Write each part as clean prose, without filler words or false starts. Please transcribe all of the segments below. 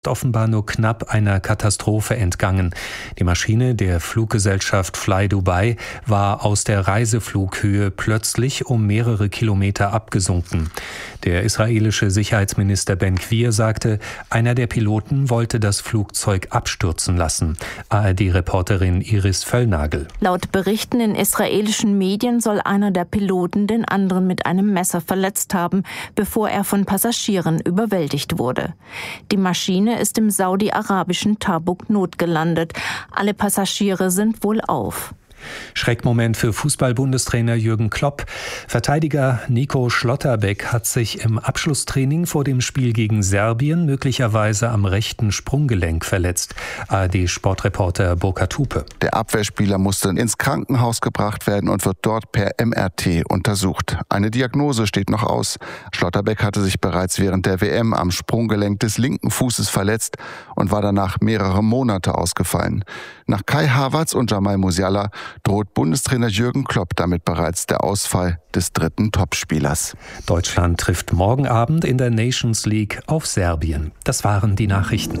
offenbar nur knapp einer Katastrophe entgangen. Die Maschine der Fluggesellschaft Fly Dubai war aus der Reiseflughöhe plötzlich um mehrere Kilometer abgesunken. Der israelische Sicherheitsminister Ben-Gvir sagte, einer der Piloten wollte das Flugzeug abstürzen lassen. ARD-Reporterin Iris Völlnagel. Laut Berichten in israelischen Medien soll einer der Piloten den anderen mit einem Messer verletzt haben, bevor er von Passagieren überwältigt wurde. Die Maschine ist im saudi-arabischen Tabuk notgelandet. Alle Passagiere sind wohlauf. Schreckmoment für Fußball-Bundestrainer Jürgen Klopp. Verteidiger Nico Schlotterbeck hat sich im Abschlusstraining vor dem Spiel gegen Serbien möglicherweise am rechten Sprunggelenk verletzt. ARD-Sportreporter Burkhard Hupe. Der Abwehrspieler musste ins Krankenhaus gebracht werden und wird dort per MRT untersucht. Eine Diagnose steht noch aus. Schlotterbeck hatte sich bereits während der WM am Sprunggelenk des linken Fußes verletzt und war danach mehrere Monate ausgefallen. Nach Kai Havertz und Jamal Musiala droht Bundestrainer Jürgen Klopp damit bereits der Ausfall des dritten Topspielers. Deutschland trifft morgen Abend in der Nations League auf Serbien. Das waren die Nachrichten.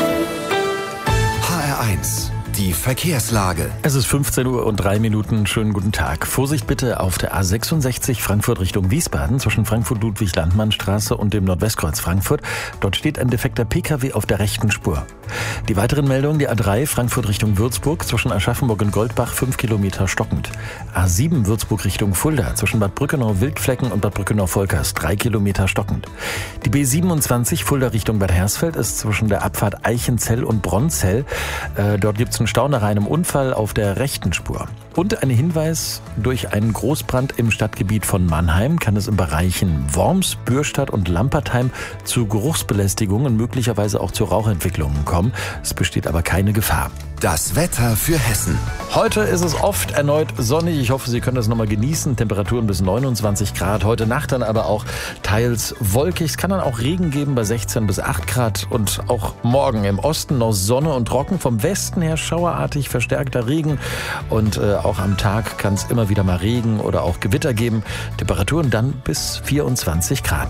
HR1, die Verkehrslage. Es ist 15:03 Uhr. Schönen guten Tag. Vorsicht bitte auf der A66 Frankfurt Richtung Wiesbaden zwischen Frankfurt-Ludwig-Landmann-Straße und dem Nordwestkreuz Frankfurt. Dort steht ein defekter Pkw auf der rechten Spur. Die weiteren Meldungen: die A3 Frankfurt Richtung Würzburg zwischen Aschaffenburg und Goldbach 5 Kilometer stockend. A7 Würzburg Richtung Fulda zwischen Bad Brückenau-Wildflecken und Bad Brückenau-Volkers 3 Kilometer stockend. Die B27 Fulda Richtung Bad Hersfeld ist zwischen der Abfahrt Eichenzell und Bronzell. Dort gibt es einen Stau nach einem Unfall auf der rechten Spur. Und ein Hinweis: durch einen Großbrand im Stadtgebiet von Mannheim kann es in Bereichen Worms, Bürstadt und Lampertheim zu Geruchsbelästigungen und möglicherweise auch zu Rauchentwicklungen kommen. Es besteht aber keine Gefahr. Das Wetter für Hessen. Heute ist es oft erneut sonnig. Ich hoffe, Sie können das nochmal genießen. Temperaturen bis 29 Grad. Heute Nacht dann aber auch teils wolkig. Es kann dann auch Regen geben bei 16 bis 8 Grad. Und auch morgen im Osten noch Sonne und trocken. Vom Westen her schauerartig verstärkter Regen. Und auch am Tag kann es immer wieder mal Regen oder auch Gewitter geben. Temperaturen dann bis 24 Grad.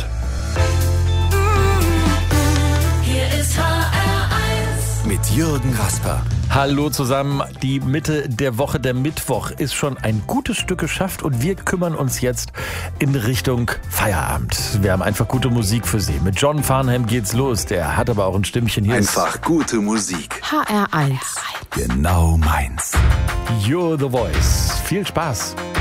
Hier ist HR1 mit Jürgen Rasper. Hallo zusammen, die Mitte der Woche, der Mittwoch, ist schon ein gutes Stück geschafft und wir kümmern uns jetzt in Richtung Feierabend. Wir haben einfach gute Musik für Sie. Mit John Farnham geht's los, der hat aber auch ein Stimmchen hier. Einfach gute Musik. HR1. Genau meins. You're the Voice. Viel Spaß.